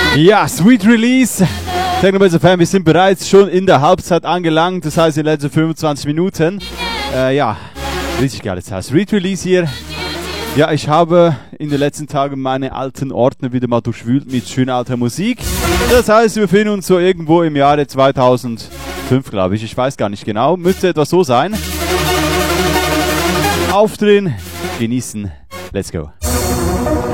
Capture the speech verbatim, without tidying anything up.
Ja, Sweet Release. Technobase Fan, wir sind bereits schon in der Halbzeit angelangt, das heißt in den letzten fünfundzwanzig Minuten. Äh, ja, richtig geiles Teil. Sweet Release hier. Ja, ich habe in den letzten Tagen meine alten Ordner wieder mal durchwühlt mit schöner alter Musik. Das heißt, wir befinden uns so irgendwo im Jahre zweitausendfünf, glaube ich. Ich weiß gar nicht genau. Müsste etwas so sein. Aufdrehen, genießen. Let's go.